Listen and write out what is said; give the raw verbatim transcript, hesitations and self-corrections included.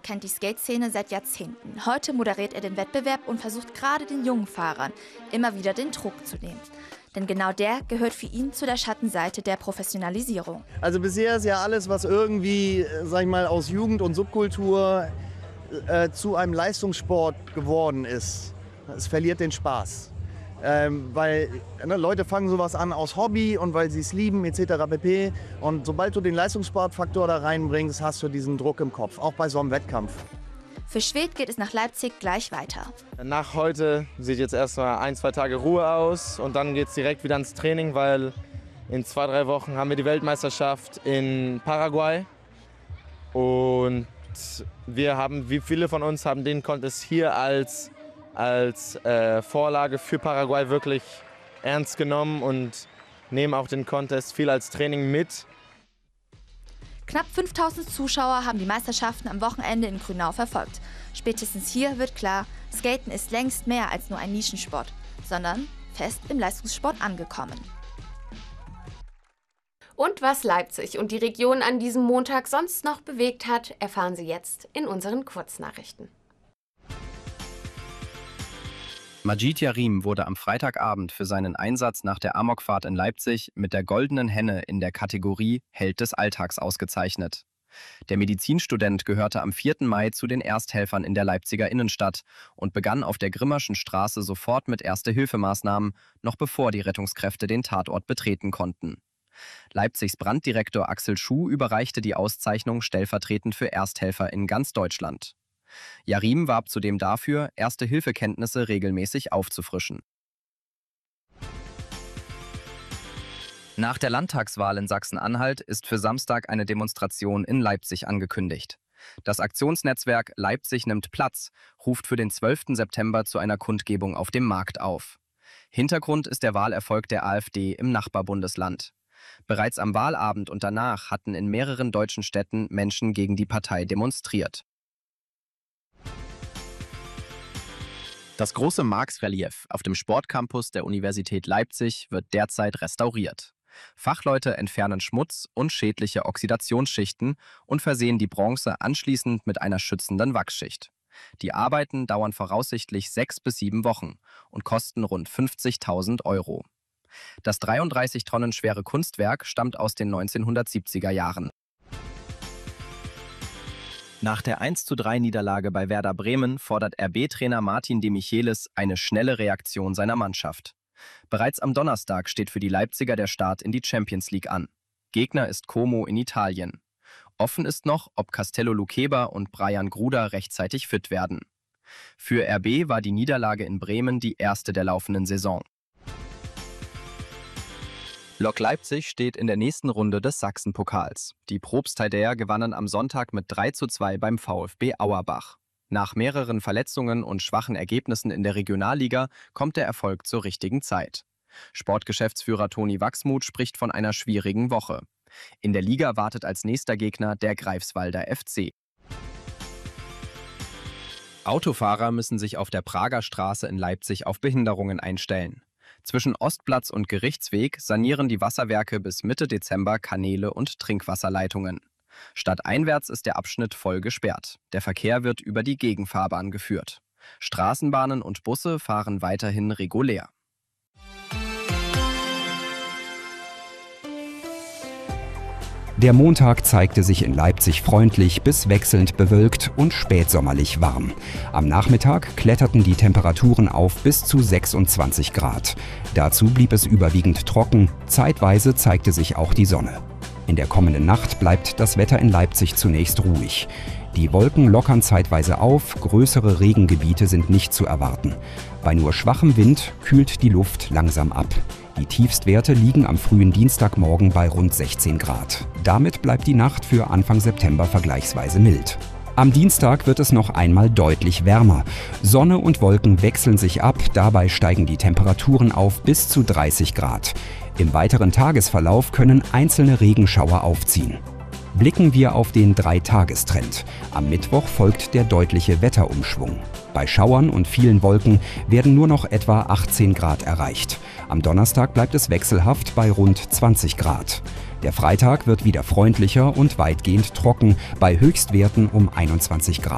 kennt die Skate-Szene seit Jahrzehnten. Heute moderiert er den Wettbewerb und versucht gerade den jungen Fahrern immer wieder den Druck zu nehmen. Denn genau der gehört für ihn zu der Schattenseite der Professionalisierung. Also bisher ist ja alles, was irgendwie, sag ich mal, aus Jugend und Subkultur äh, zu einem Leistungssport geworden ist. Es verliert den Spaß. Ähm, weil ne, Leute fangen sowas an aus Hobby und weil sie es lieben et cetera pp. Und sobald du den Leistungssportfaktor da reinbringst, hast du diesen Druck im Kopf, auch bei so einem Wettkampf. Für Schwedt geht es nach Leipzig gleich weiter. Nach heute sieht jetzt erstmal ein, zwei Tage Ruhe aus und dann geht es direkt wieder ins Training, weil in zwei, drei Wochen haben wir die Weltmeisterschaft in Paraguay. Und wir haben, wie viele von uns haben den Contest hier als, als äh, Vorlage für Paraguay wirklich ernst genommen und nehmen auch den Contest viel als Training mit. Knapp fünftausend Zuschauer haben die Meisterschaften am Wochenende in Grünau verfolgt. Spätestens hier wird klar, Skaten ist längst mehr als nur ein Nischensport, sondern fest im Leistungssport angekommen. Und was Leipzig und die Region an diesem Montag sonst noch bewegt hat, erfahren Sie jetzt in unseren Kurznachrichten. Majid Yarim wurde am Freitagabend für seinen Einsatz nach der Amokfahrt in Leipzig mit der Goldenen Henne in der Kategorie Held des Alltags ausgezeichnet. Der Medizinstudent gehörte am vierten Mai zu den Ersthelfern in der Leipziger Innenstadt und begann auf der Grimmerschen Straße sofort mit Erste-Hilfe-Maßnahmen, noch bevor die Rettungskräfte den Tatort betreten konnten. Leipzigs Branddirektor Axel Schuh überreichte die Auszeichnung stellvertretend für Ersthelfer in ganz Deutschland. Yarim warb zudem dafür, Erste-Hilfe-Kenntnisse regelmäßig aufzufrischen. Nach der Landtagswahl in Sachsen-Anhalt ist für Samstag eine Demonstration in Leipzig angekündigt. Das Aktionsnetzwerk Leipzig nimmt Platz ruft für den zwölften September zu einer Kundgebung auf dem Markt auf. Hintergrund ist der Wahlerfolg der AfD im Nachbarbundesland. Bereits am Wahlabend und danach hatten in mehreren deutschen Städten Menschen gegen die Partei demonstriert. Das große Marx-Relief auf dem Sportcampus der Universität Leipzig wird derzeit restauriert. Fachleute entfernen Schmutz und schädliche Oxidationsschichten und versehen die Bronze anschließend mit einer schützenden Wachsschicht. Die Arbeiten dauern voraussichtlich sechs bis sieben Wochen und kosten rund fünfzigtausend Euro. Das dreiunddreißig Tonnen schwere Kunstwerk stammt aus den neunzehnhundertsiebziger Jahren. Nach der eins zu drei Niederlage bei Werder Bremen fordert R B-Trainer Martin de Michelis eine schnelle Reaktion seiner Mannschaft. Bereits am Donnerstag steht für die Leipziger der Start in die Champions League an. Gegner ist Como in Italien. Offen ist noch, ob Castello Luqueba und Brian Gruder rechtzeitig fit werden. Für R B war die Niederlage in Bremen die erste der laufenden Saison. Lok Leipzig steht in der nächsten Runde des Sachsenpokals. Die Probstheidäer gewannen am Sonntag mit drei zu zwei beim VfB Auerbach. Nach mehreren Verletzungen und schwachen Ergebnissen in der Regionalliga kommt der Erfolg zur richtigen Zeit. Sportgeschäftsführer Toni Wachsmuth spricht von einer schwierigen Woche. In der Liga wartet als nächster Gegner der Greifswalder F C. Autofahrer müssen sich auf der Prager Straße in Leipzig auf Behinderungen einstellen. Zwischen Ostplatz und Gerichtsweg sanieren die Wasserwerke bis Mitte Dezember Kanäle und Trinkwasserleitungen. Stadteinwärts ist der Abschnitt voll gesperrt. Der Verkehr wird über die Gegenfahrbahn geführt. Straßenbahnen und Busse fahren weiterhin regulär. Der Montag zeigte sich in Leipzig freundlich bis wechselnd bewölkt und spätsommerlich warm. Am Nachmittag kletterten die Temperaturen auf bis zu sechsundzwanzig Grad. Dazu blieb es überwiegend trocken, zeitweise zeigte sich auch die Sonne. In der kommenden Nacht bleibt das Wetter in Leipzig zunächst ruhig. Die Wolken lockern zeitweise auf, größere Regengebiete sind nicht zu erwarten. Bei nur schwachem Wind kühlt die Luft langsam ab. Die Tiefstwerte liegen am frühen Dienstagmorgen bei rund sechzehn Grad. Damit bleibt die Nacht für Anfang September vergleichsweise mild. Am Dienstag wird es noch einmal deutlich wärmer. Sonne und Wolken wechseln sich ab, dabei steigen die Temperaturen auf bis zu dreißig Grad. Im weiteren Tagesverlauf können einzelne Regenschauer aufziehen. Blicken wir auf den Dreitagestrend. Am Mittwoch folgt der deutliche Wetterumschwung. Bei Schauern und vielen Wolken werden nur noch etwa achtzehn Grad erreicht. Am Donnerstag bleibt es wechselhaft bei rund zwanzig Grad. Der Freitag wird wieder freundlicher und weitgehend trocken, bei Höchstwerten um einundzwanzig Grad.